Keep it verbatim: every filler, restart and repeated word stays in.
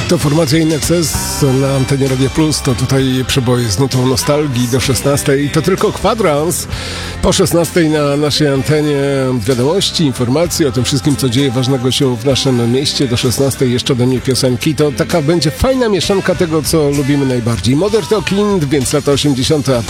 To formacja In Excess na antenie Radio Plus, to tutaj przeboje z nutą nostalgii do szesnastej i to tylko kwadrans. Po szesnastej na naszej antenie wiadomości, informacje o tym wszystkim, co dzieje ważnego się w naszym mieście. Do szesnastej jeszcze ode mnie piosenki. To taka będzie fajna mieszanka tego, co lubimy najbardziej. Modern Talking, więc lata osiemdziesiąte